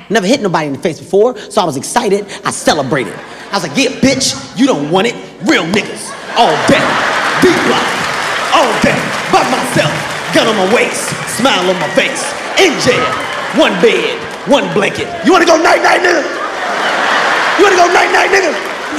Never hit nobody in the face before, so I was excited. I celebrated. I was like, yeah, bitch, you don't want it. Real niggas, all day, B-block, all day, by myself, gun on my waist, smile on my face, in jail, one bed, one blanket. You wanna go night-night, nigga? You wanna go night-night, nigga?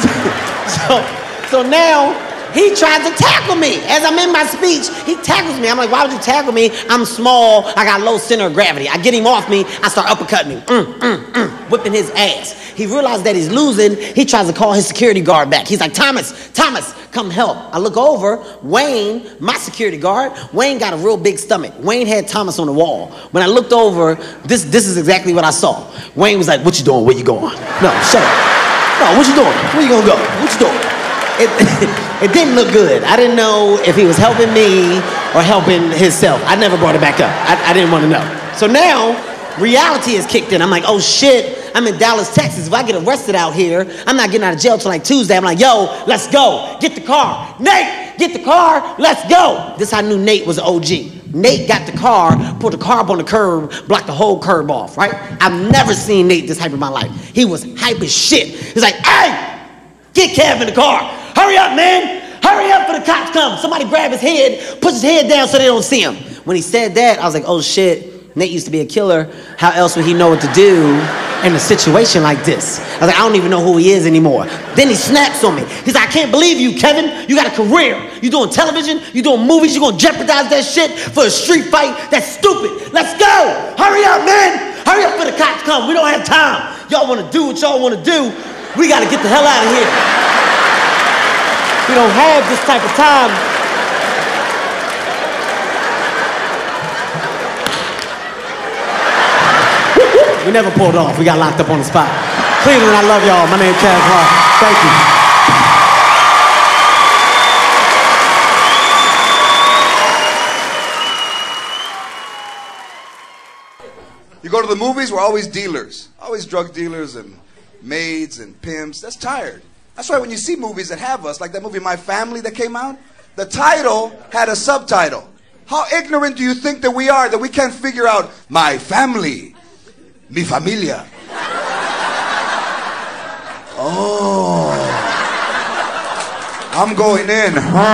So now, he tries to tackle me. As I'm in my speech, he tackles me. I'm like, why would you tackle me? I'm small, I got low center of gravity. I get him off me, I start uppercutting him, whipping his ass. He realized that he's losing, he tries to call his security guard back. He's like, Thomas, come help. I look over, Wayne, my security guard, Wayne got a real big stomach. Wayne had Thomas on the wall. When I looked over, this is exactly what I saw. Wayne was like, what you doing, where you going? No, shut up. No, what you doing? Where you gonna go? What you doing? It didn't look good. I didn't know if he was helping me or helping himself. I never brought it back up. I didn't want to know. So now, reality has kicked in. I'm like, oh shit, I'm in Dallas, Texas. If I get arrested out here, I'm not getting out of jail till like Tuesday. I'm like, yo, let's go. Get the car. Nate, get the car. Let's go. This I knew Nate was an OG. Nate got the car, put the car up on the curb, blocked the whole curb off, right? I've never seen Nate this hype in my life. He was hype as shit. He's like, hey, get Kev in the car. Hurry up, man. Hurry up for the cops come. Somebody grab his head, push his head down so they don't see him. When he said that, I was like, oh shit, Nate used to be a killer. How else would he know what to do in a situation like this? I was like, I don't even know who he is anymore. Then he snaps on me. He's like, I can't believe you, Kevin. You got a career. You doing television, you doing movies, you gonna jeopardize that shit for a street fight? That's stupid. Let's go. Hurry up, man. Hurry up for the cops come. We don't have time. Y'all wanna do what y'all wanna do. We gotta get the hell out of here. We don't have this type of time. We never pulled off. We got locked up on the spot. Cleveland, I love y'all. My name's Chad Clark. Thank you. You go to the movies, we're always dealers. Always drug dealers and maids and pimps. That's tired. That's why when you see movies that have us, like that movie My Family that came out, the title had a subtitle. How ignorant do you think that we are that we can't figure out My Family? Mi familia. Oh. I'm going in.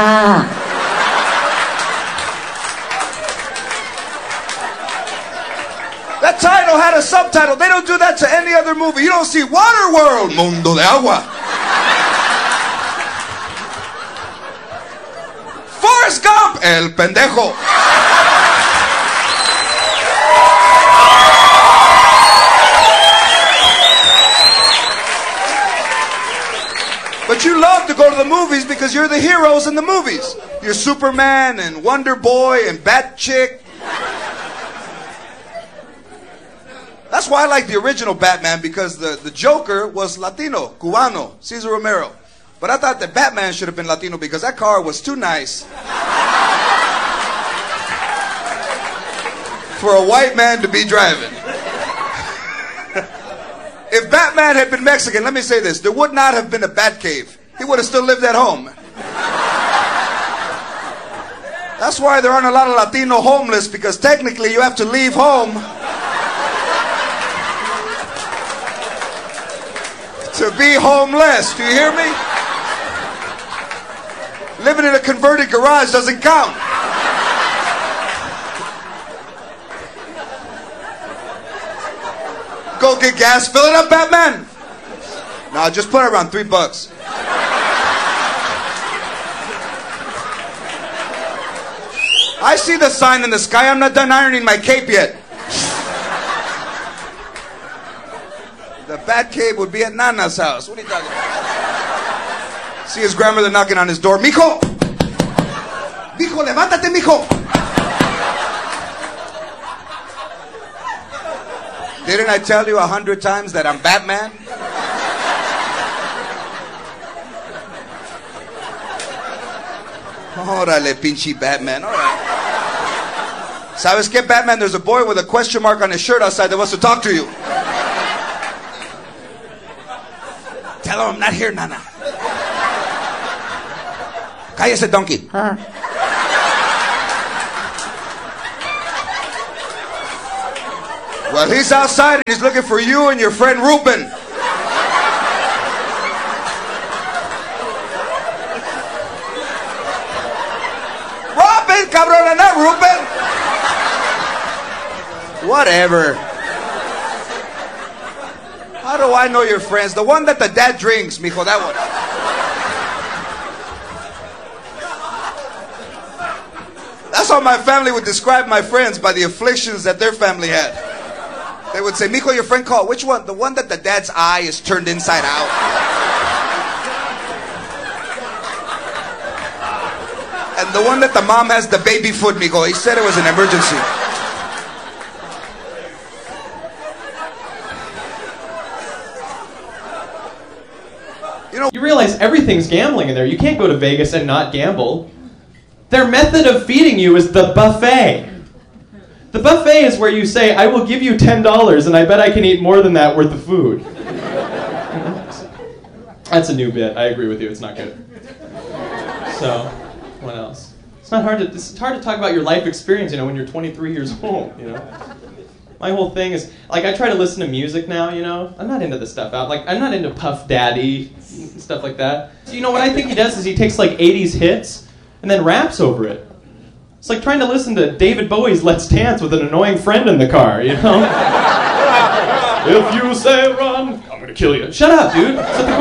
That title had a subtitle. They don't do that to any other movie. You don't see Waterworld, Mundo de Agua. Forrest Gump, El Pendejo. But you love to go to the movies because you're the heroes in the movies. You're Superman and Wonder Boy and Bat Chick. That's why I like the original Batman, because the Joker was Latino, Cubano, Cesar Romero. But I thought that Batman should have been Latino because that car was too nice for a white man to be driving. If Batman had been Mexican, let me say this, there would not have been a Batcave. He would have still lived at home. That's why there aren't a lot of Latino homeless, because technically you have to leave home to be homeless. Do you hear me? Living in a converted garage doesn't count. Go get gas, fill it up, Batman. No, just put it around $3. I see the sign in the sky. I'm not done ironing my cape yet. The Batcave would be at Nana's house. What are you talking about? See his grandmother knocking on his door. Mijo! Mijo, levántate, mijo! Didn't I tell you 100 times that I'm Batman? Órale, pinche Batman. All right. ¿Sabes qué, Batman? There's a boy with a question mark on his shirt outside that wants to talk to you. Tell him I'm not here, Nana. Cállese, donkey. Well, he's outside and he's looking for you and your friend Ruben. Robin, cabrón, not Ruben. Whatever. How do I know your friends? The one that the dad drinks, mijo, that one. That's how my family would describe my friends, by the afflictions that their family had. They would say, mijo, your friend called. Which one? The one that the dad's eye is turned inside out. And the one that the mom has the baby foot, mijo. He said it was an emergency. You realize everything's gambling in there. You can't go to Vegas and not gamble. Their method of feeding you is the buffet. The buffet is where you say, I will give you $10 and I bet I can eat more than that worth of food. That's a new bit. I agree with you. It's not good. So, what else? It's hard to talk about your life experience, when you're 23 years old, My whole thing is, I try to listen to music now, I'm not into this stuff out. I'm not into Puff Daddy, stuff like that. So, what I think he does is he takes, 80s hits and then raps over it. It's like trying to listen to David Bowie's Let's Dance with an annoying friend in the car, If you say run, I'm gonna kill you. Shut up, dude. It's at the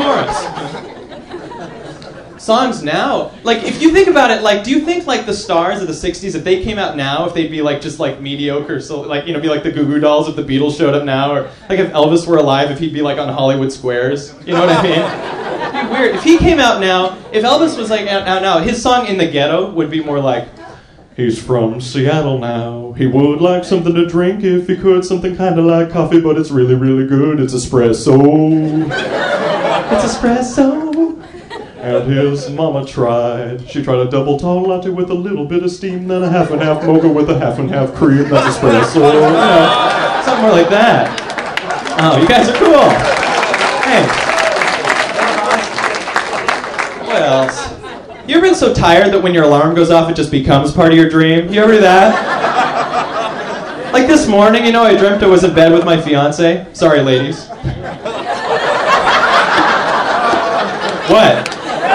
chorus. Songs now, if you think about it, do you think, the stars of the 60s, if they came out now, if they'd be, just, mediocre, so, be like the Goo Goo Dolls if the Beatles showed up now, or, if Elvis were alive, if he'd be, on Hollywood Squares, you know what I mean? It'd be weird. If he came out now, if Elvis was, out now, his song In the Ghetto would be more like, he's from Seattle now. He would like something to drink if he could. Something kind of like coffee, but it's really, really good. It's espresso. It's espresso. And his mama tried. She tried a double tall latte with a little bit of steam, then a half and half mocha with a half and half cream. That's espresso. Something more like that. Oh, you guys are cool. Hey. What else? You ever been so tired that when your alarm goes off, it just becomes part of your dream? You ever do that? This morning, I dreamt I was in bed with my fiance. Sorry, ladies. What?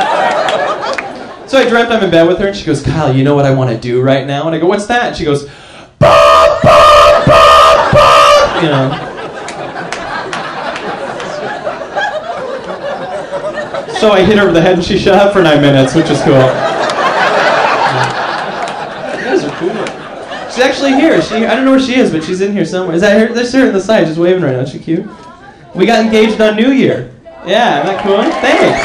So I dreamt I'm in bed with her, and she goes, Kyle, you know what I want to do right now? And I go, what's that? And she goes, bop, bop, bop, bop, So I hit her over the head and she shut up for 9 minutes, which is cool. You guys are cool. She's actually here. I don't know where she is, but she's in here somewhere. Is that her? There's her on the side, just waving right now. Is she cute? We got engaged on New Year. Yeah, isn't that cool? Thanks.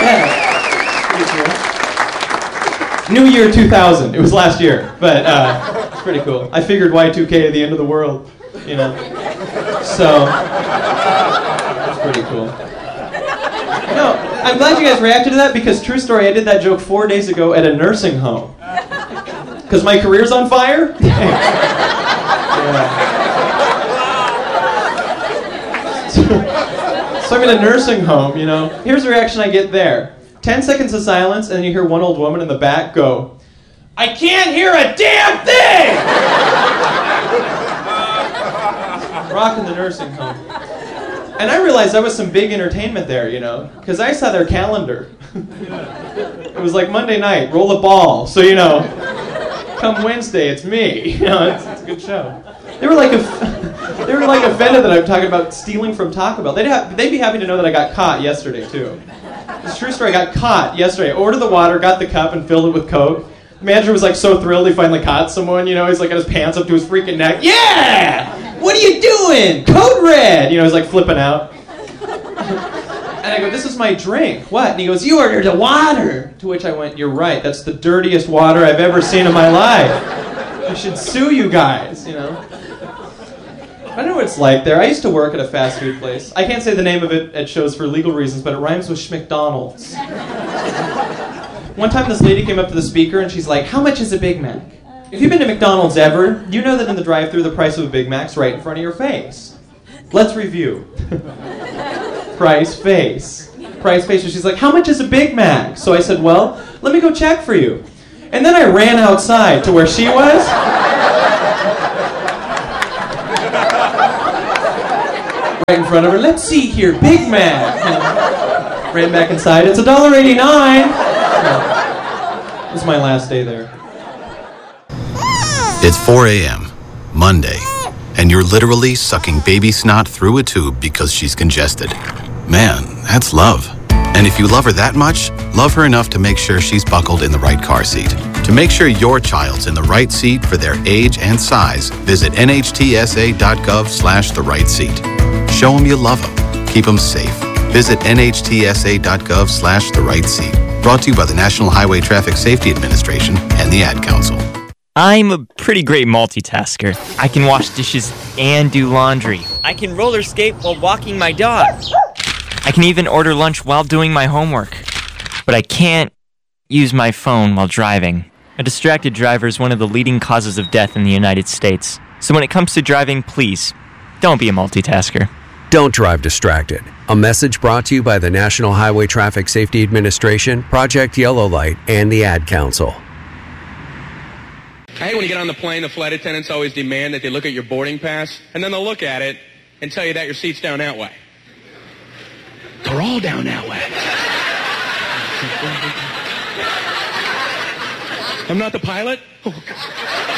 Yeah. New Year 2000. It was last year, but it's pretty cool. I figured Y2K, the end of the world, So, it's pretty cool. I'm glad you guys reacted to that because, true story, I did that joke 4 days ago at a nursing home. Because my career's on fire? Yeah. So I'm in a nursing home, Here's the reaction I get there. 10 seconds of silence, and then you hear one old woman in the back go, I can't hear a damn thing! Rocking the nursing home. And I realized that was some big entertainment there, because I saw their calendar. It was like Monday night, roll the ball. So, come Wednesday, it's me. It's a good show. They were offended that I'm talking about stealing from Taco Bell. They'd be happy to know that I got caught yesterday, too. It's a true story. I got caught yesterday. I ordered the water, got the cup, and filled it with Coke. The manager was so thrilled he finally caught someone. He's got his pants up to his freaking neck. Yeah! What are you doing? Code red! He's flipping out. And I go, this is my drink. What? And he goes, you ordered a water. To which I went, you're right. That's the dirtiest water I've ever seen in my life. I should sue you guys, I don't know what it's like there. I used to work at a fast food place. I can't say the name of it at shows for legal reasons, but it rhymes with Schmcdonald's. One time this lady came up to the speaker and she's like, how much is a Big Mac? If you've been to McDonald's ever, you know that in the drive-thru the price of a Big Mac's right in front of your face. Let's review. Price, face. Price, face. And she's like, how much is a Big Mac? So I said, well, let me go check for you. And then I ran outside to where she was. right in front of her. Let's see here, Big Mac. Ran back inside. It's $1.89. This is my last day there. It's 4 a.m., Monday, and you're literally sucking baby snot through a tube because she's congested. Man, that's love. And if you love her that much, love her enough to make sure she's buckled in the right car seat. To make sure your child's in the right seat for their age and size, visit nhtsa.gov/the right seat. Show them you love them. Keep them safe. Visit nhtsa.gov/the right seat. Brought to you by the National Highway Traffic Safety Administration and the Ad Council. I'm a pretty great multitasker. I can wash dishes and do laundry. I can roller skate while walking my dog. I can even order lunch while doing my homework. But I can't use my phone while driving. A distracted driver is one of the leading causes of death in the United States. So when it comes to driving, please, don't be a multitasker. Don't drive distracted. A message brought to you by the National Highway Traffic Safety Administration, Project Yellow Light, and the Ad Council. I hate when you get on the plane, the flight attendants always demand that they look at your boarding pass, and then they'll look at it and tell you that your seat's down that way. They're all down that way. I'm not the pilot? Oh, God.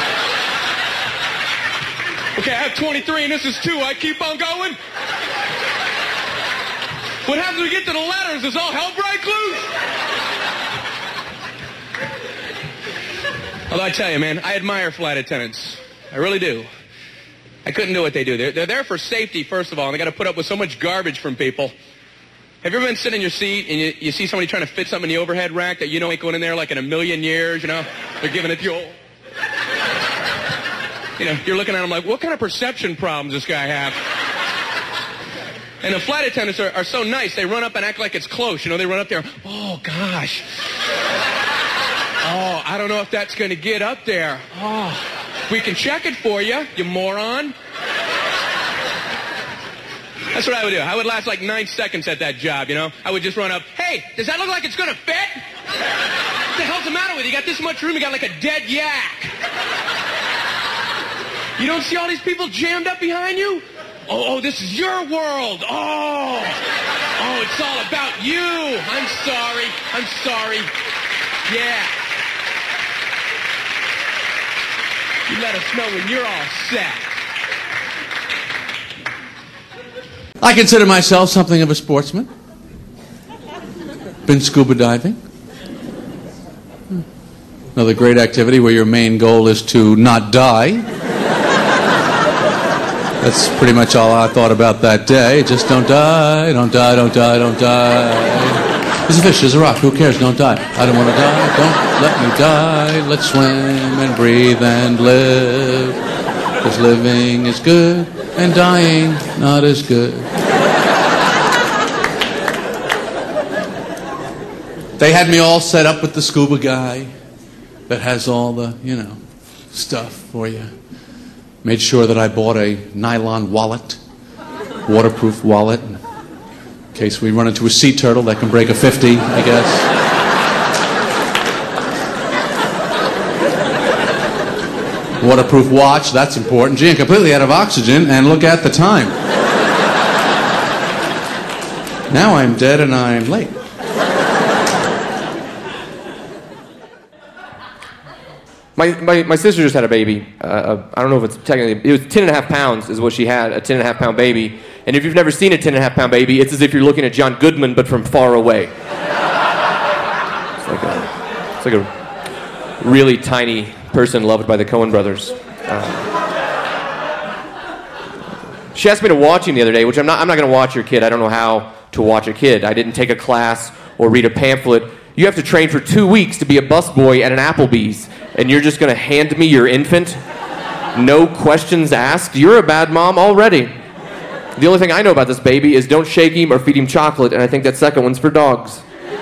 Okay, I have 23 and this is 2. I keep on going? What happens when we get to the letters? Does all hell break loose? Although I tell you, man, I admire flight attendants. I really do. I couldn't do what they do. They're there for safety, first of all, and they got to put up with so much garbage from people. Have you ever been sitting in your seat and you see somebody trying to fit something in the overhead rack that you know ain't going in there like in a million years, you know? They're giving it to you. You know, you're looking at them like, what kind of perception problems does this guy have? And the flight attendants are so nice. They run up and act like it's close. You know, they run up there. Oh, gosh. Oh, I don't know if that's going to get up there. Oh, we can check it for you, you moron. That's what I would do. I would last like 9 seconds at that job, you know? I would just run up, hey, does that look like it's going to fit? What the hell's the matter with you? You got this much room, you got like a dead yak. You don't see all these people jammed up behind you? Oh, this is your world. Oh, it's all about you. I'm sorry. Yeah. You let us know when you're all set. I consider myself something of a sportsman. Been scuba diving. Another great activity where your main goal is to not die. That's pretty much all I thought about that day. Just don't die, don't die, don't die, don't die. There's a fish, there's a rock, who cares, don't die. I don't want to die, don't let me die. Let's swim and breathe and live. 'Cause living is good and dying not as good. They had me all set up with the scuba guy that has all the, stuff for you. Made sure that I bought a nylon wallet, waterproof wallet, in case we run into a sea turtle that can break a 50, I guess. Waterproof watch, that's important. Gee, I'm completely out of oxygen, and look at the time. Now I'm dead and I'm late. My sister just had a baby. I don't know if it's technically... It was 10.5 pounds is what she had, a 10.5 pound baby. And if you've never seen a 10.5 pound baby, it's as if you're looking at John Goodman, but from far away. It's like a really tiny person loved by the Coen brothers. She asked me to watch him the other day, which I'm not going to watch your kid. I don't know how to watch a kid. I didn't take a class or read a pamphlet. You have to train for 2 weeks to be a busboy at an Applebee's, and you're just going to hand me your infant? No questions asked? You're a bad mom already. The only thing I know about this baby is don't shake him or feed him chocolate, and I think that second one's for dogs.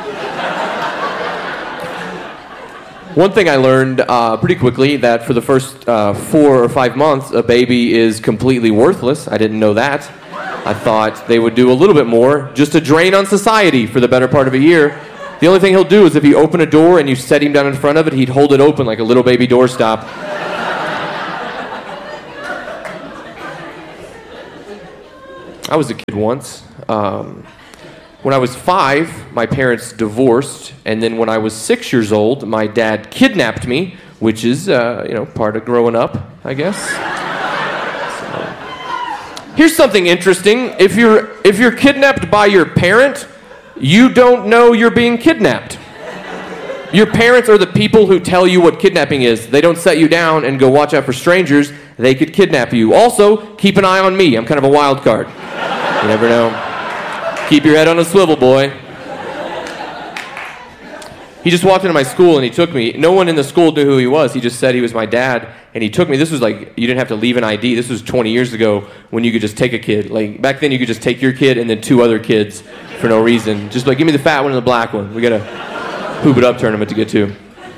One thing I learned pretty quickly, that for the first 4 or 5 months, a baby is completely worthless. I didn't know that. I thought they would do a little bit more just to drain on society for the better part of a year. The only thing he'll do is if you open a door and you set him down in front of it, he'd hold it open like a little baby doorstop. I was a kid once. When I was 5, my parents divorced, and then when I was 6 years old, my dad kidnapped me, which is, part of growing up, I guess. So. Here's something interesting. If you're kidnapped by your parent, you don't know you're being kidnapped. Your parents are the people who tell you what kidnapping is. They don't set you down and go watch out for strangers. They could kidnap you. Also, keep an eye on me. I'm kind of a wild card. You never know. Keep your head on a swivel, boy. He just walked into my school and he took me. No one in the school knew who he was. He just said he was my dad, and he took me. This was like, you didn't have to leave an ID. This was 20 years ago when you could just take a kid. Like, back then you could just take your kid and then 2 other kids for no reason. Just like, give me the fat one and the black one. We got a Poop It Up tournament to get to.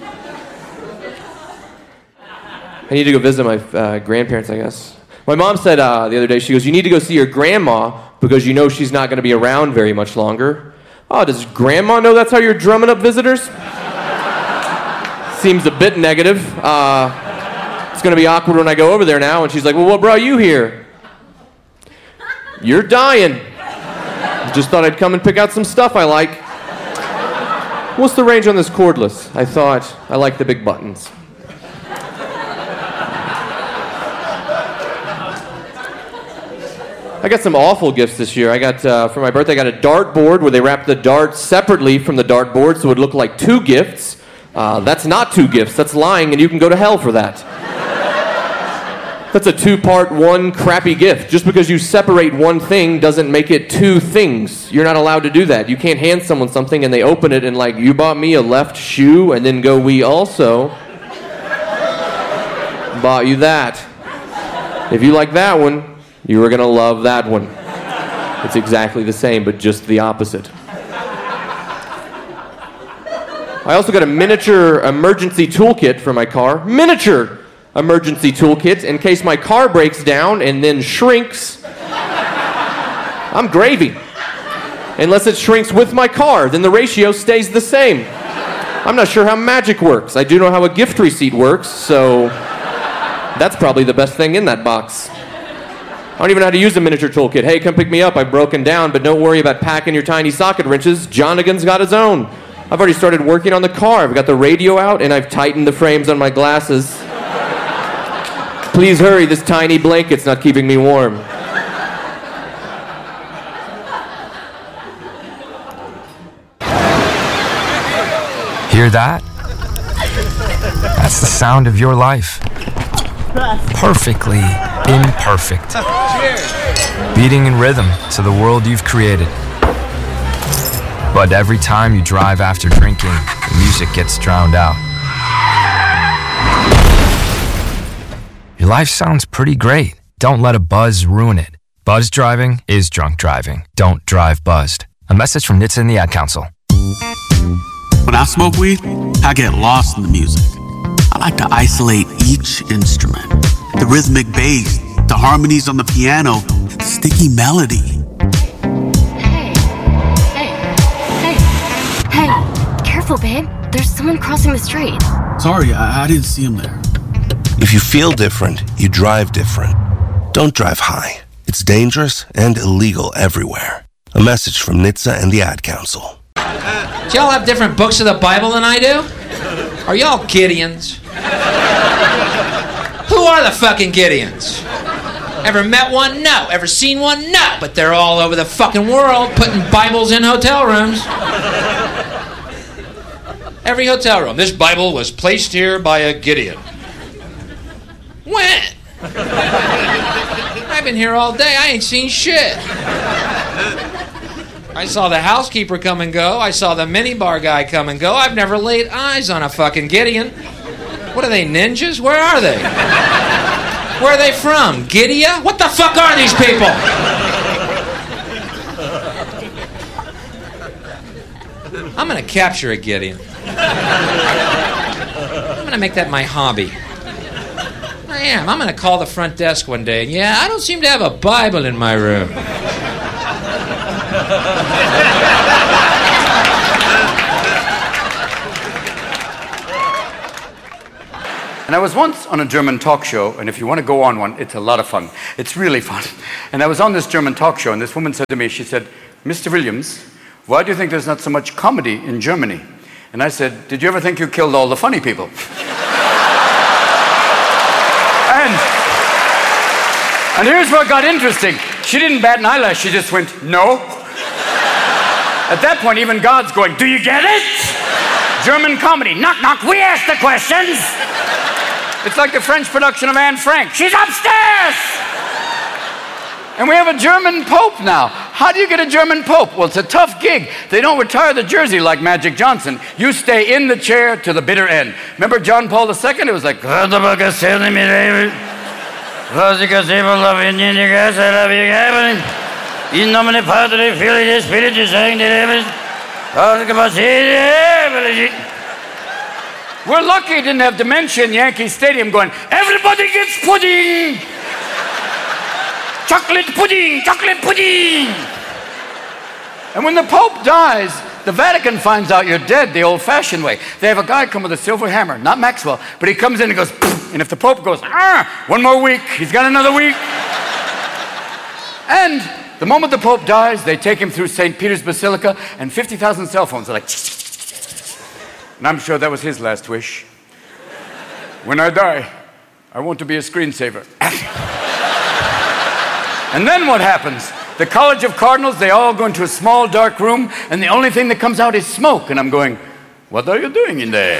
I need to go visit my grandparents, I guess. My mom said the other day, she goes, you need to go see your grandma because you know she's not going to be around very much longer. Oh, does grandma know that's how you're drumming up visitors? Seems a bit negative. It's going to be awkward when I go over there now. And she's like, well, what brought you here? You're dying. Just thought I'd come and pick out some stuff I like. What's the range on this cordless? I thought I liked the big buttons. I got some awful gifts this year. I got, for my birthday, I got a dart board where they wrapped the darts separately from the dart board so it would look like 2 gifts. That's not 2 gifts. That's lying, and you can go to hell for that. That's a 2-part, 1 crappy gift. Just because you separate one thing doesn't make it 2 things. You're not allowed to do that. You can't hand someone something and they open it and like, you bought me a left shoe, and then go, we also bought you that. If you like that one, you are going to love that one. It's exactly the same, but just the opposite. I also got a miniature emergency toolkit for my car. Miniature emergency toolkit in case my car breaks down and then shrinks. I'm gravy. Unless it shrinks with my car, then the ratio stays the same. I'm not sure how magic works. I do know how a gift receipt works, so that's probably the best thing in that box. I don't even know how to use a miniature toolkit. Hey, come pick me up. I've broken down, but don't worry about packing your tiny socket wrenches. Jonigan's got his own. I've already started working on the car. I've got the radio out, and I've tightened the frames on my glasses. Please hurry. This tiny blanket's not keeping me warm. Hear that? That's the sound of your life. Perfectly imperfect. Beating in rhythm to the world you've created. But every time you drive after drinking, the music gets drowned out. Your life sounds pretty great. Don't let a buzz ruin it. Buzz driving is drunk driving. Don't drive buzzed. A message from NHTSA and the Ad Council. When I smoke weed, I get lost in the music. I like to isolate each instrument. The rhythmic bass, the harmonies on the piano, the sticky melody. Hey, careful, babe. There's someone crossing the street. Sorry, I didn't see him there. If you feel different, you drive different. Don't drive high. It's dangerous and illegal everywhere. A message from NHTSA and the Ad Council. Do y'all have different books of the Bible than I do? Are y'all Gideons? Who are the fucking Gideons? Ever met one? No. Ever seen one? No. But they're all over the fucking world putting Bibles in hotel rooms. Every hotel room. This Bible was placed here by a Gideon. When? I've been here all day. I ain't seen shit. I saw the housekeeper come and go. I saw the minibar guy come and go. I've never laid eyes on a fucking Gideon. What are they, ninjas? Where are they? Where are they from? Gideon? What the fuck are these people? I'm gonna capture a Gideon. I'm gonna make that my hobby. I am. I'm gonna call the front desk one day and yeah, I don't seem to have a Bible in my room. And I was once on a German talk show, and if you want to go on one, it's a lot of fun. It's really fun. And I was on this German talk show, and this woman said to me, she said, Mr. Williams, why do you think there's not so much comedy in Germany? And I said, did you ever think you killed all the funny people? And here's where it got interesting. She didn't bat an eyelash, she just went, no. At that point, even God's going, do you get it? German comedy, knock, knock, we ask the questions. It's like the French production of Anne Frank. She's upstairs! And we have a German Pope now. How do you get a German Pope? Well, it's a tough gig. They don't retire the jersey like Magic Johnson. You stay in the chair to the bitter end. Remember John Paul II? It was like, in nomine Patri, Filii, Spiritus Sancti. We're lucky he didn't have dementia in Yankee Stadium going, everybody gets pudding! Chocolate pudding! Chocolate pudding! And when the Pope dies, the Vatican finds out you're dead the old-fashioned way. They have a guy come with a silver hammer, not Maxwell, but he comes in and goes, poof, and if the Pope goes, one more week, he's got another week. And the moment the Pope dies, they take him through St. Peter's Basilica, and 50,000 cell phones are like, and I'm sure that was his last wish. When I die, I want to be a screensaver. And then what happens? The College of Cardinals, they all go into a small dark room, and the only thing that comes out is smoke. And I'm going, what are you doing in there?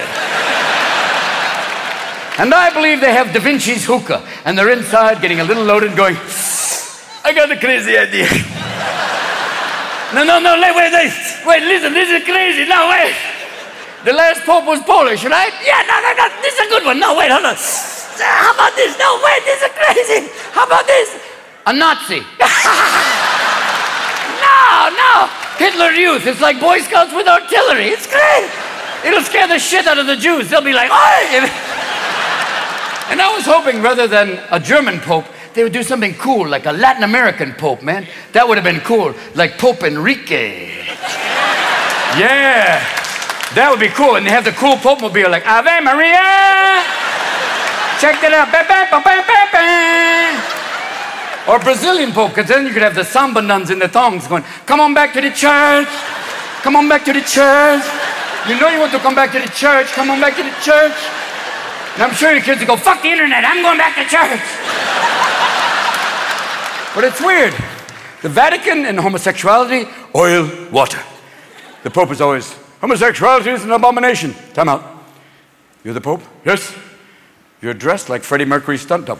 And I believe they have Da Vinci's hookah, and they're inside getting a little loaded going, I got a crazy idea. No, wait, listen, this is crazy. No, wait. The last Pope was Polish, right? Yeah, no, this is a good one. No, wait, hold on. How about this? No, wait, this is crazy. How about this? A Nazi. No. Hitler Youth. It's like Boy Scouts with artillery. It's great. It'll scare the shit out of the Jews. They'll be like, oi! And I was hoping rather than a German Pope, they would do something cool, like a Latin American Pope, man. That would have been cool, like Pope Enrique. Yeah, that would be cool. And they have the cool Pope mobile, like Ave Maria. Check that out. Or Brazilian Pope, because then you could have the samba nuns in the thongs going, come on back to the church. Come on back to the church. You know you want to come back to the church. Come on back to the church. And I'm sure your kids will go, fuck the internet. I'm going back to church. But it's weird. The Vatican and homosexuality, oil, water. The Pope is always, homosexuality is an abomination. Time out. You're the Pope? Yes. You're dressed like Freddie Mercury's stunt double.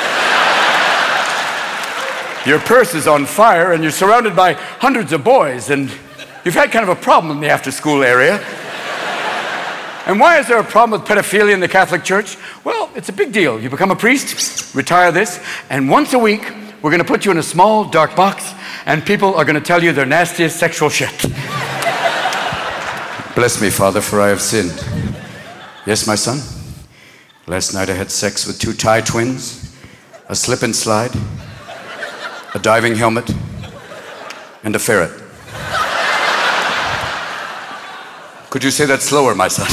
Your purse is on fire and you're surrounded by hundreds of boys and you've had kind of a problem in the after-school area. And why is there a problem with pedophilia in the Catholic Church? Well, it's a big deal. You become a priest, retire this, and once a week, we're going to put you in a small, dark box, and people are going to tell you their nastiest sexual shit. Bless me, Father, for I have sinned. Yes, my son. Last night I had sex with 2 Thai twins, a slip and slide, a diving helmet, and a ferret. Could you say that slower, my son?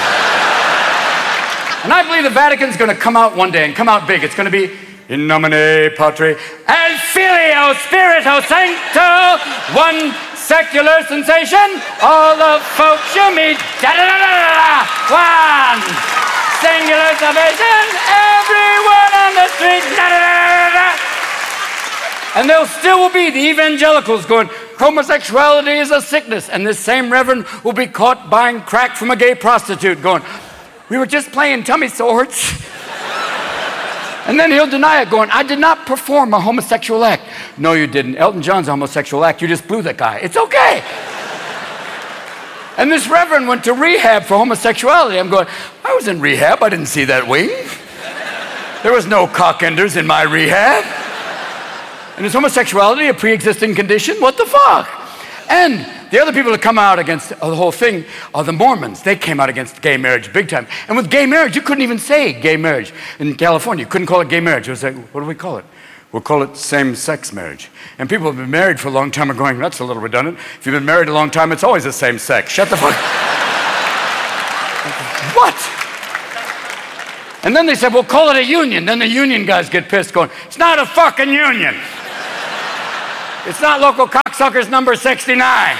And I believe the Vatican's going to come out one day and come out big. It's going to be in nomine Patri et Filio Spirito Sancto, one secular sensation, all the folks you meet, da-da-da-da-da, one singular salvation, everyone on the street, da-da-da-da-da. And there still will be the evangelicals going, homosexuality is a sickness. And this same reverend will be caught buying crack from a gay prostitute going, we were just playing tummy swords. And then he'll deny it going, I did not perform a homosexual act. No, you didn't. Elton John's a homosexual act. You just blew that guy. It's okay. And this reverend went to rehab for homosexuality. I'm going, I was in rehab. I didn't see that wing. There was no cockenders in my rehab. And is homosexuality a pre-existing condition? What the fuck? And the other people that come out against the whole thing are the Mormons. They came out against gay marriage big time. And with gay marriage, you couldn't even say gay marriage. In California, you couldn't call it gay marriage. It was like, what do we call it? We'll call it same-sex marriage. And people who have been married for a long time are going, that's a little redundant. If you've been married a long time, it's always the same sex. Shut the fuck up. What? And then they said, we'll call it a union. Then the union guys get pissed going, it's not a fucking union. It's not local cocksuckers number 69.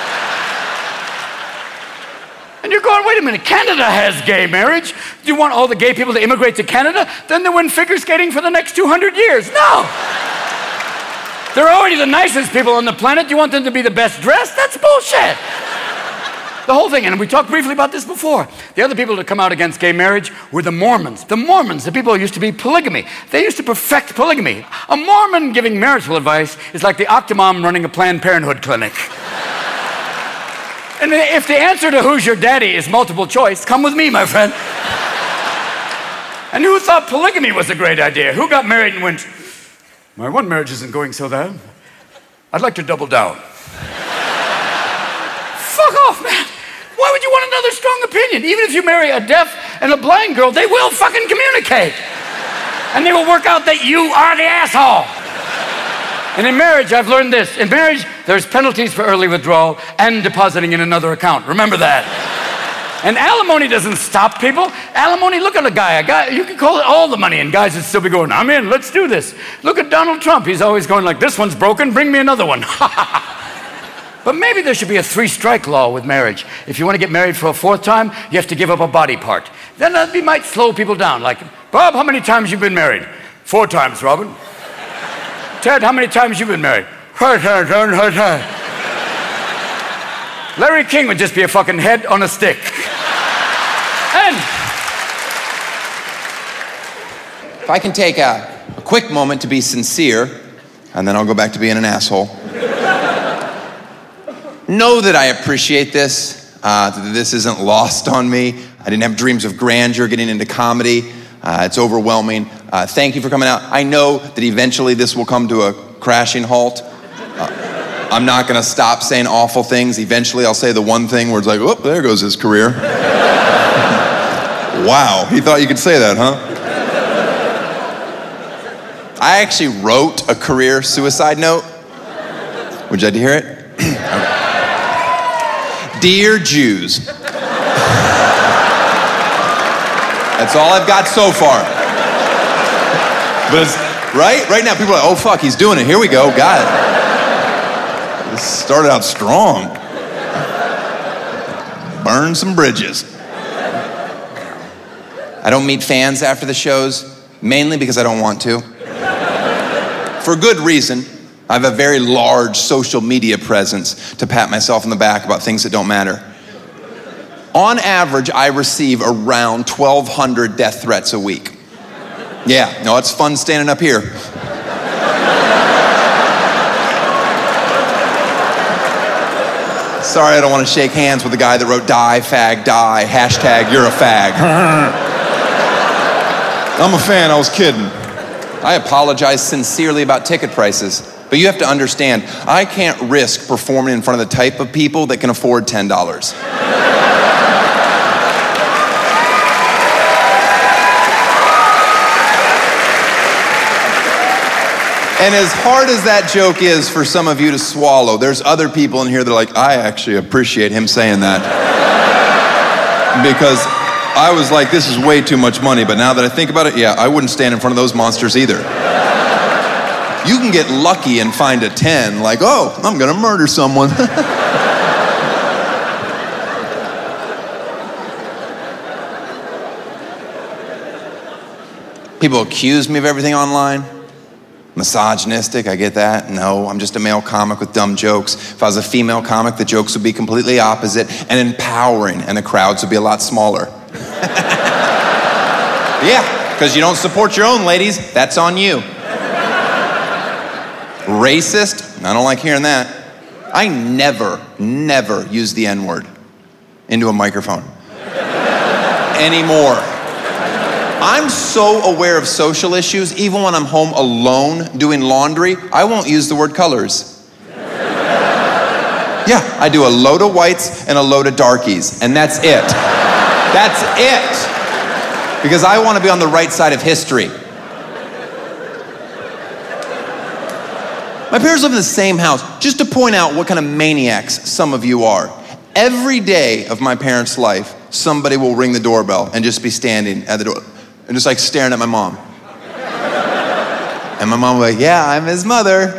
And you're going, wait a minute, Canada has gay marriage. Do you want all the gay people to immigrate to Canada? Then they win figure skating for the next 200 years. No. They're already the nicest people on the planet. You want them to be the best dressed? That's bullshit. The whole thing, and we talked briefly about this before. The other people to come out against gay marriage were the Mormons. The Mormons, the people who used to be polygamy. They used to perfect polygamy. A Mormon giving marital advice is like the Octomom running a Planned Parenthood clinic. And if the answer to who's your daddy is multiple choice, come with me, my friend. And who thought polygamy was a great idea? Who got married and went, my one marriage isn't going so bad. I'd like to double down. Fuck off, man. Why would you want another strong opinion? Even if you marry a deaf and a blind girl, they will fucking communicate. And they will work out that you are the asshole. And in marriage, I've learned this. In marriage, there's penalties for early withdrawal and depositing in another account. Remember that. And alimony doesn't stop people. Alimony, look at a guy, you can call it all the money and guys would still be going, I'm in, let's do this. Look at Donald Trump. He's always going like, this one's broken, bring me another one. But maybe there should be a 3-strike law with marriage. If you want to get married for a 4th time, you have to give up a body part. Then that might slow people down. Like, Bob, how many times you been married? 4 times, Robin. Ted, how many times you been married? Larry King would just be a fucking head on a stick. And if I can take a quick moment to be sincere, and then I'll go back to being an asshole. Know that I appreciate this, that this isn't lost on me. I didn't have dreams of grandeur getting into comedy. It's overwhelming. Thank you for coming out. I know that eventually this will come to a crashing halt. I'm not gonna stop saying awful things. Eventually I'll say the one thing where it's like, oh, there goes his career. Wow, he thought you could say that, huh? I actually wrote a career suicide note. Would you like to hear it? Okay. Dear Jews. That's all I've got so far. But it's, right now people are like, oh fuck, he's doing it. Here we go, got it. This started out strong. Burn some bridges. I don't meet fans after the shows, mainly because I don't want to. For good reason. I have a very large social media presence to pat myself on the back about things that don't matter. On average, I receive around 1,200 death threats a week. Yeah, no, it's fun standing up here. Sorry, I don't want to shake hands with the guy that wrote die, fag, die, hashtag you're a fag. I'm a fan, I was kidding. I apologize sincerely about ticket prices, but you have to understand, I can't risk performing in front of the type of people that can afford $10. And as hard as that joke is for some of you to swallow, there's other people in here that are like, I actually appreciate him saying that. Because I was like, this is way too much money, but now that I think about it, yeah, I wouldn't stand in front of those monsters either. You can get lucky and find a 10, like, oh, I'm gonna murder someone. People accuse me of everything online. Misogynistic, I get that. No, I'm just a male comic with dumb jokes. If I was a female comic, the jokes would be completely opposite and empowering, and the crowds would be a lot smaller. Yeah, because you don't support your own ladies, that's on you. Racist? I don't like hearing that. I never use the N-word into a microphone. Anymore. I'm so aware of social issues, even when I'm home alone doing laundry, I won't use the word colors. Yeah, I do a load of whites and a load of darkies, and that's it. That's it. Because I want to be on the right side of history. My parents live in the same house, just to point out what kind of maniacs some of you are. Every day of my parents' life, somebody will ring the doorbell and just be standing at the door. and just like staring at my mom. And my mom would be like, yeah, I'm his mother.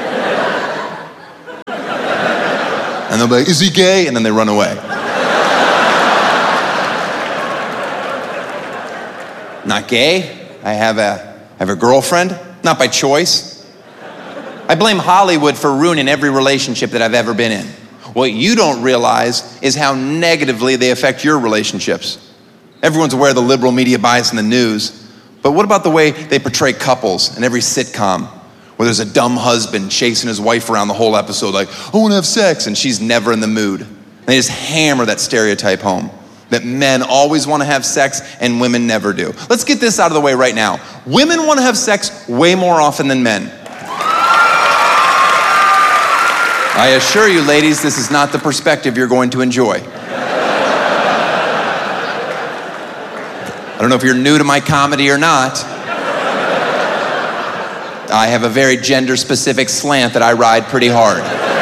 And they'll be like, is he gay? And then they run away. Not gay. I have a girlfriend, not by choice. I blame Hollywood for ruining every relationship that I've ever been in. What you don't realize is how negatively they affect your relationships. Everyone's aware of the liberal media bias in the news, but what about the way they portray couples in every sitcom? Where there's a dumb husband chasing his wife around the whole episode like, I want to have sex, and she's never in the mood. And they just hammer that stereotype home, that men always want to have sex and women never do. Let's get this out of the way right now. Women want to have sex way more often than men. I assure you, ladies, this is not the perspective you're going to enjoy. I don't know if you're new to my comedy or not. I have a very gender-specific slant that I ride pretty hard.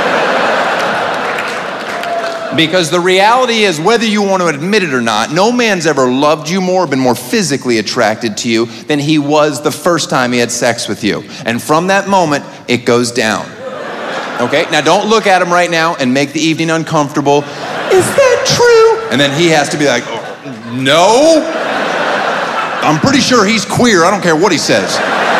Because the reality is, whether you want to admit it or not, no man's ever loved you more or been more physically attracted to you than he was the first time he had sex with you. And from that moment, it goes down. Okay? Now don't look at him right now and make the evening uncomfortable. Is that true? And then he has to be like, oh, no? I'm pretty sure he's queer. I don't care what he says.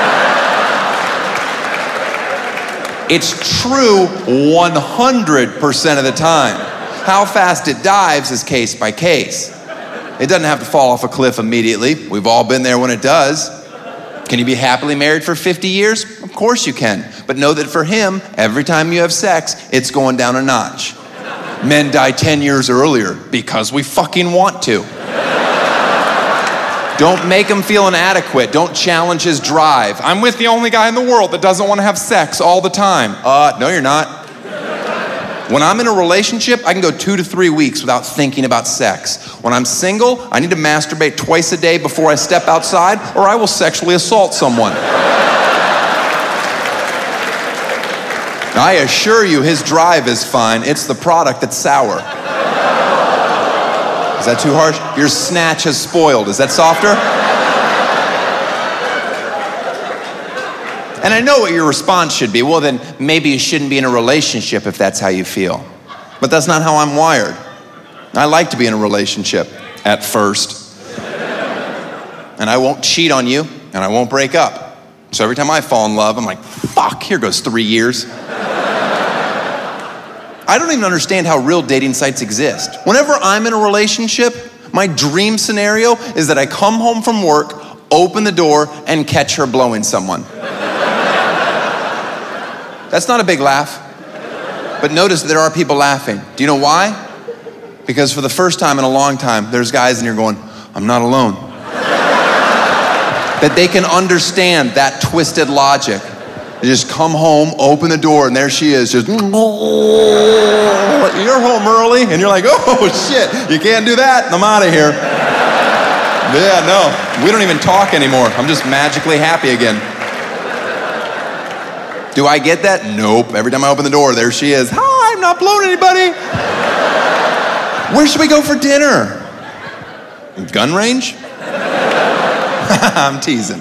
It's true 100% of the time. How fast it dives is case by case. It doesn't have to fall off a cliff immediately. We've all been there when it does. Can you be happily married for 50 years? Of course you can. But know that for him, every time you have sex, it's going down a notch. Men die 10 years earlier because we fucking want to. Don't make him feel inadequate. Don't challenge his drive. I'm with the only guy in the world that doesn't want to have sex all the time. No, you're not. When I'm in a relationship, I can go 2 to 3 weeks without thinking about sex. When I'm single, I need to masturbate twice a day before I step outside, or I will sexually assault someone. I assure you, his drive is fine. It's the product that's sour. Is that too harsh? Your snatch has spoiled. Is that softer? And I know what your response should be. Well, then maybe you shouldn't be in a relationship if that's how you feel. But that's not how I'm wired. I like to be in a relationship at first. And I won't cheat on you, and I won't break up. So every time I fall in love, I'm like, fuck, here goes 3 years. I don't even understand how real dating sites exist. Whenever I'm in a relationship, my dream scenario is that I come home from work, open the door, and catch her blowing someone. That's not a big laugh. But notice that there are people laughing. Do you know why? Because for the first time in a long time, there's guys in here going, I'm not alone. That they can understand that twisted logic. They just come home, open the door, and there she is, just, you're home early, and you're like, oh shit, you can't do that, I'm out of here. Yeah, no, we don't even talk anymore. I'm just magically happy again. Do I get that? Nope. Every time I open the door, there she is. Hi, I'm not blowing anybody. Where should we go for dinner? Gun range? I'm teasing.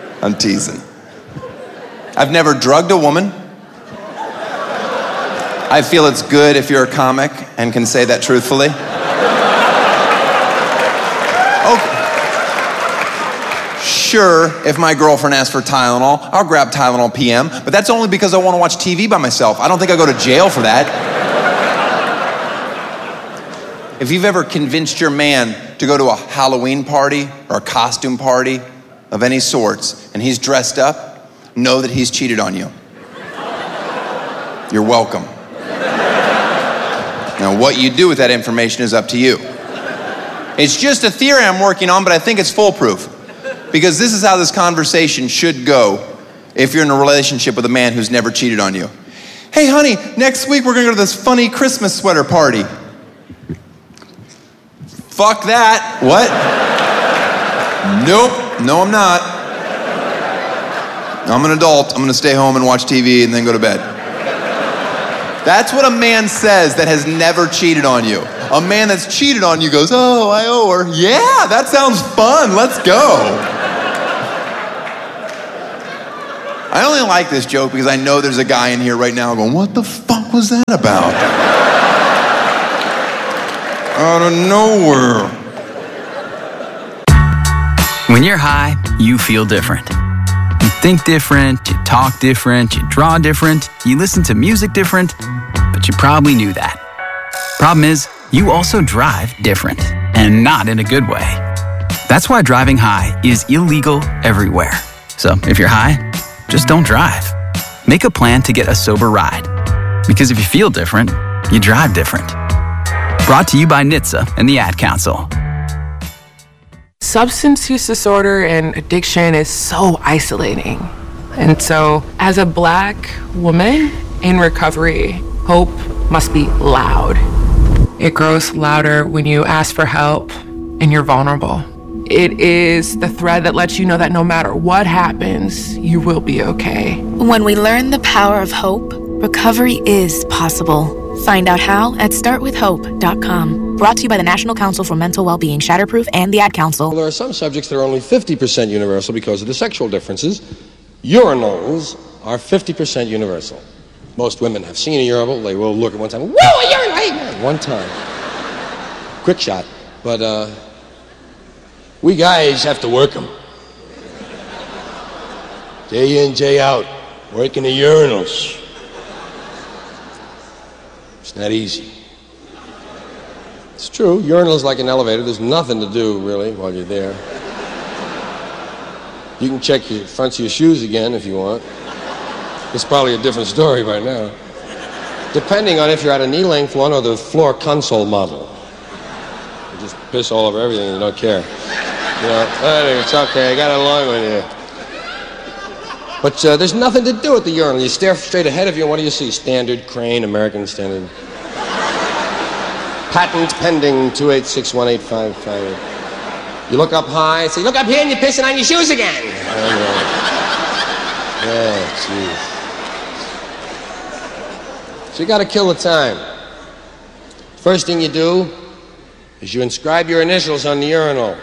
I've never drugged a woman. I feel it's good if you're a comic and can say that truthfully. Okay. Sure, if my girlfriend asks for Tylenol, I'll grab Tylenol PM, but that's only because I want to watch TV by myself. I don't think I'll go to jail for that. If you've ever convinced your man to go to a Halloween party or a costume party of any sorts, and he's dressed up, know that he's cheated on you. You're welcome. Now, what you do with that information is up to you. It's just a theory I'm working on, but I think it's foolproof. Because this is how this conversation should go if you're in a relationship with a man who's never cheated on you. Hey, honey, next week we're gonna go to this funny Christmas sweater party. Fuck that. What? Nope. No, I'm not. I'm an adult. I'm gonna stay home and watch TV and then go to bed. That's what a man says that has never cheated on you. A man that's cheated on you goes, oh, I owe her. Yeah, that sounds fun. Let's go. I only like this joke because I know there's a guy in here right now going, what the fuck was that about? Out of nowhere. When you're high, you feel different. You think different, you talk different, you draw different, you listen to music different, but you probably knew that. Problem is, you also drive different, and not in a good way. That's why driving high is illegal everywhere. So if you're high, just don't drive. Make a plan to get a sober ride. Because if you feel different, you drive different. Brought to you by NHTSA and the Ad Council. Substance use disorder and addiction is so isolating. And so, as a Black woman in recovery, hope must be loud. It grows louder when you ask for help and you're vulnerable. It is the thread that lets you know that no matter what happens, you will be okay. When we learn the power of hope, recovery is possible. Find out how at startwithhope.com. Brought to you by the National Council for Mental Wellbeing, Shatterproof, and the Ad Council. There are some subjects that are only 50% universal because of the sexual differences. Urinals are 50% universal. Most women have seen a urinal. They will look at one time, whoa, a urinal! One time. Quick shot. But, we guys have to work them. Day in, day out, working the urinals. It's not easy. It's true, urinal is like an elevator. There's nothing to do, really, while you're there. You can check your fronts of your shoes again if you want. It's probably a different story by now. Depending on if you're at a knee-length one or the floor console model. You just piss all over everything and you don't care. You know, it's okay, I got along with you. But there's nothing to do at the urinal. You stare straight ahead of you, and what do you see? Standard, Crane, American Standard. Patent pending 2861855. You look up high, say, look up here, and you're pissing on your shoes again. Yeah, jeez. So you got to kill the time. First thing you do is you inscribe your initials on the urinal.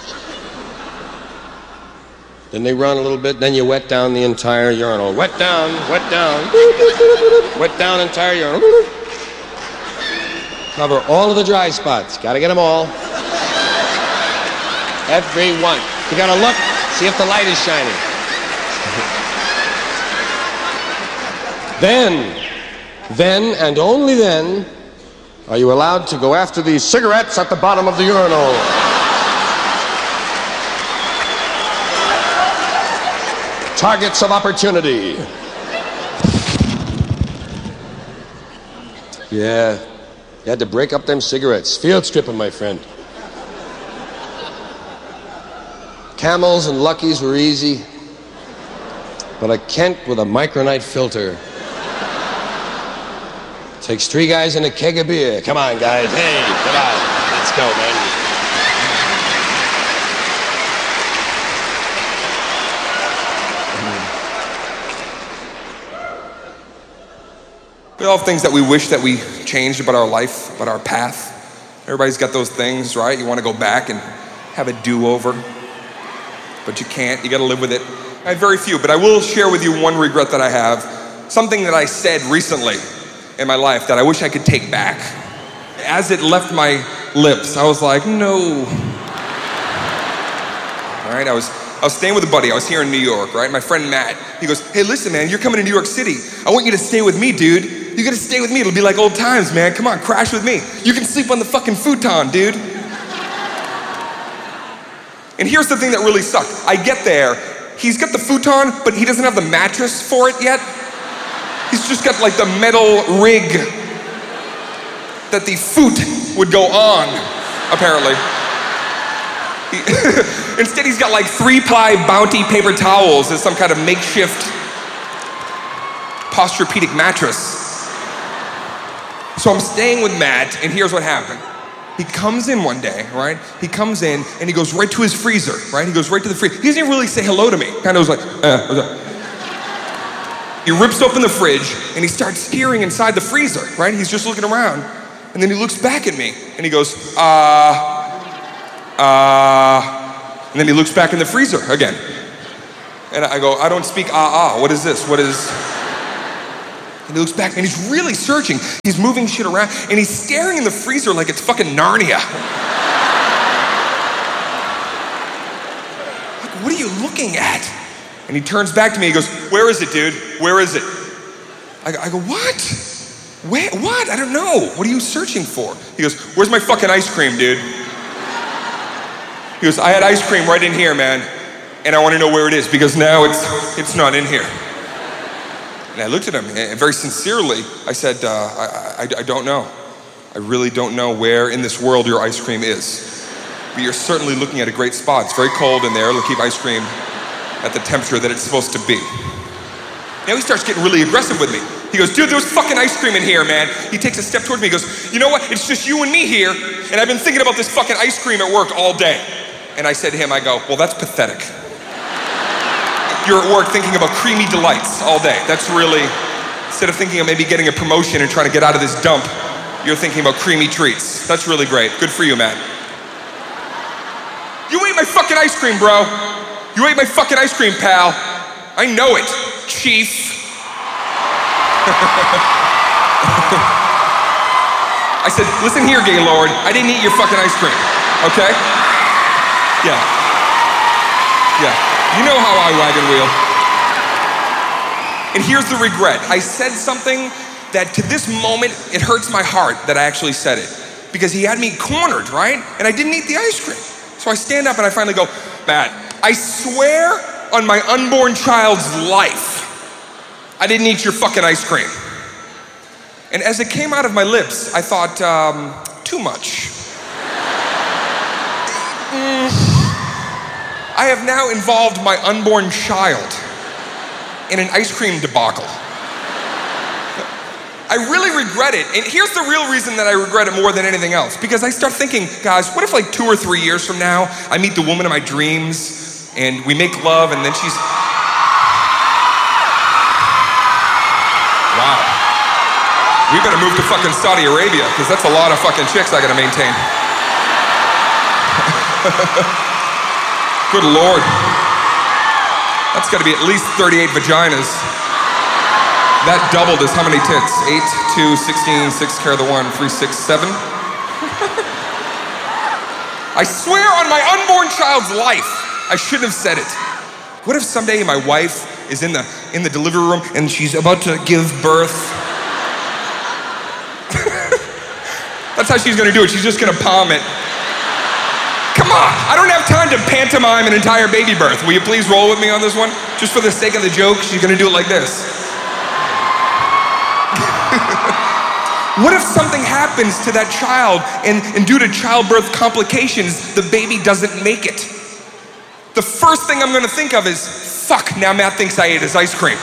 Then they run a little bit, then you wet down the entire urinal. Wet down, wet down. Wet down entire urinal. Cover all of the dry spots. Gotta get them all. Every one. You gotta look, see if the light is shining. Then, and only then, are you allowed to go after the cigarettes at the bottom of the urinal. Targets of opportunity. Yeah, you had to break up them cigarettes. Field stripping, my friend. Camels and Luckies were easy, but a Kent with a Micronite filter. Takes 3 guys and a keg of beer. Come on, guys. Hey, come on. Let's go, man. We all have things that we wish that we changed about our life, about our path. Everybody's got those things, right? You want to go back and have a do-over, but you can't. You got to live with it. I have very few, but I will share with you one regret that I have. Something that I said recently in my life that I wish I could take back. As it left my lips, I was like, no. All right, I was staying with a buddy. I was here in New York, right? My friend Matt, he goes, hey, listen, man, you're coming to New York City. I want you to stay with me, dude. You gotta stay with me. It'll be like old times, man. Come on, crash with me. You can sleep on the fucking futon, dude. And here's the thing that really sucked. I get there, he's got the futon, but he doesn't have the mattress for it yet. He's just got like the metal rig that the foot would go on, apparently. Instead, he's got like 3-ply Bounty paper towels as some kind of makeshift Posturepedic mattress. So I'm staying with Matt, and here's what happened. He comes in one day, right? He comes in, and he goes right to his freezer, right? He goes right to the freezer. He doesn't even really say hello to me. Kind of was like, what's up? He rips open the fridge, and he starts peering inside the freezer, right? He's just looking around, and then he looks back at me, and he goes, and then he looks back in the freezer again. And I go, I don't speak what is this? What is... And he looks back and he's really searching. He's moving shit around and he's staring in the freezer like it's fucking Narnia. Like, what are you looking at? And he turns back to me, he goes, where is it, dude? Where is it? I go, what? Wait, what? I don't know. What are you searching for? He goes, where's my fucking ice cream, dude? He goes, I had ice cream right in here, man. And I want to know where it is because now it's not in here. And I looked at him and very sincerely, I said, I don't know. I really don't know where in this world your ice cream is. But you're certainly looking at a great spot. It's very cold in there. It'll keep ice cream at the temperature that it's supposed to be. Now he starts getting really aggressive with me. He goes, dude, there's fucking ice cream in here, man. He takes a step towards me. He goes, you know what? It's just you and me here. And I've been thinking about this fucking ice cream at work all day. And I said to him, I go, well, that's pathetic. You're at work thinking about creamy delights all day. That's really, instead of thinking of maybe getting a promotion and trying to get out of this dump, you're thinking about creamy treats. That's really great. Good for you, man. You ate my fucking ice cream, bro. You ate my fucking ice cream, pal. I know it, chief. I said, listen here, Gaylord. I didn't eat your fucking ice cream, okay? Yeah. You know how I wagon wheel. And here's the regret. I said something that to this moment, it hurts my heart that I actually said it. Because he had me cornered, right? And I didn't eat the ice cream. So I stand up and I finally go, Matt, I swear on my unborn child's life, I didn't eat your fucking ice cream. And as it came out of my lips, I thought, too much. I have now involved my unborn child in an ice cream debacle. I really regret it, and here's the real reason that I regret it more than anything else. Because I start thinking, guys, what if like 2 or 3 years from now, I meet the woman of my dreams, and we make love, and then she's... Wow. We better move to fucking Saudi Arabia, because that's a lot of fucking chicks I gotta maintain. Good Lord. That's gotta be at least 38 vaginas. That doubled is how many tits? 8, 2, 16, 6 carry the 1, 3, 6, 7. I swear on my unborn child's life, I shouldn't have said it. What if someday my wife is in the delivery room and she's about to give birth? That's how she's gonna do it. She's just gonna palm it. Come on, I don't have time to pantomime an entire baby birth. Will you please roll with me on this one? Just for the sake of the joke, she's gonna do it like this. What if something happens to that child and due to childbirth complications, the baby doesn't make it? The first thing I'm gonna think of is, fuck, now Matt thinks I ate his ice cream.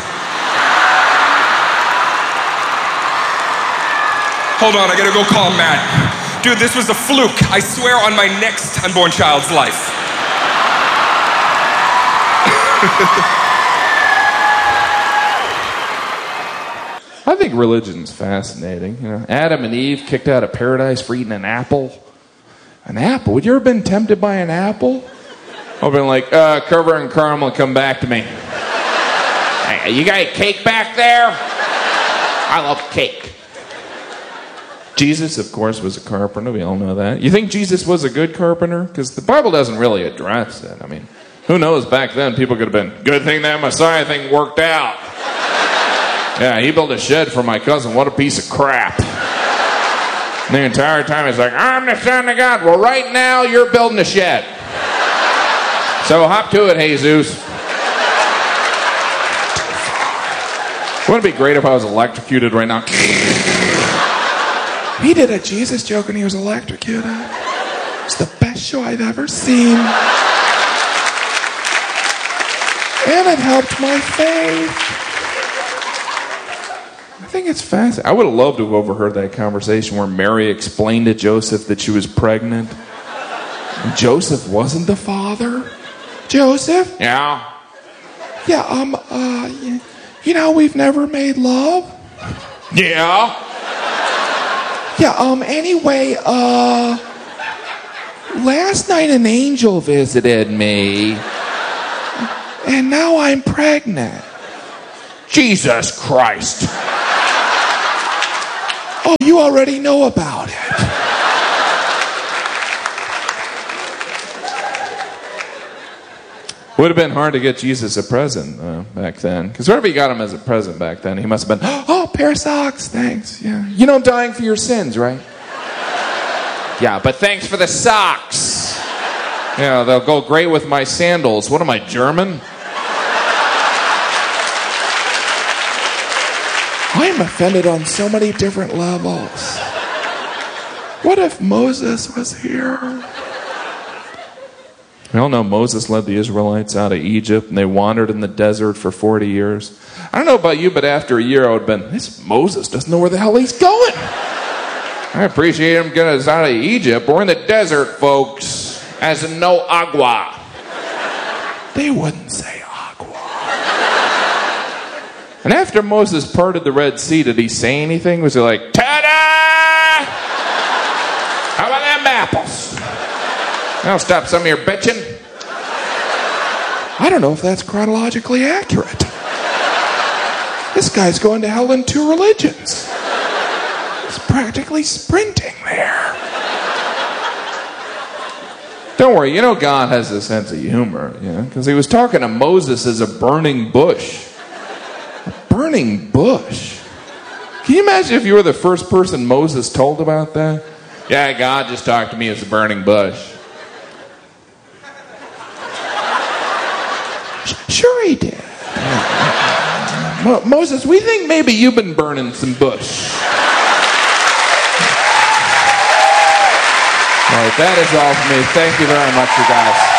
Hold on, I gotta go call Matt. Dude, this was a fluke. I swear on my next unborn child's life. I think religion's fascinating. You know, Adam and Eve kicked out of paradise for eating an apple. An apple? Would you ever been tempted by an apple? I've been like, cover and caramel, come back to me. Hey, you got a cake back there? I love cake. Jesus, of course, was a carpenter. We all know that. You think Jesus was a good carpenter? Because the Bible doesn't really address it. I mean, who knows, back then people could have been, good thing that Messiah thing worked out. Yeah, he built a shed for my cousin. What a piece of crap. And the entire time he's like, I'm the son of God. Well, right now you're building a shed. So hop to it, Jesus. Wouldn't it be great if I was electrocuted right now? He did a Jesus joke and he was electrocuted. It's the best show I've ever seen. And it helped my faith. I think it's fascinating. I would have loved to have overheard that conversation where Mary explained to Joseph that she was pregnant. And Joseph wasn't the father. Joseph? Yeah? Yeah, you know, we've never made love. Yeah? Yeah, anyway, last night an angel visited me. And now I'm pregnant. Jesus Christ. Oh, you already know about it. Would have been hard to get Jesus a present back then. Because whatever you got him as a present back then, he must have been, oh, pair of socks, thanks. Yeah. You know I'm dying for your sins, right? Yeah, but thanks for the socks. Yeah, they'll go great with my sandals. What am I, German? I'm offended on so many different levels. What if Moses was here? We all know Moses led the Israelites out of Egypt, and they wandered in the desert for 40 years. I don't know about you, but after a year I would have been, this Moses doesn't know where the hell he's going. I appreciate him getting us out of Egypt. We're in the desert, folks, as in no agua. They wouldn't say agua. And after Moses parted the Red Sea, did he say anything? Was he like, ta-da! How about them apples? That'll stop some of your bitching. I don't know if that's chronologically accurate. This guy's going to hell in 2 religions. He's practically sprinting there. Don't worry, you know God has a sense of humor, you know, because he was talking to Moses as a burning bush. A burning bush? Can you imagine if you were the first person Moses told about that? Yeah, God just talked to me as a burning bush. Sure he did. Moses, we think maybe you've been burning some bush. All right, that is all for me. Thank you very much, you guys.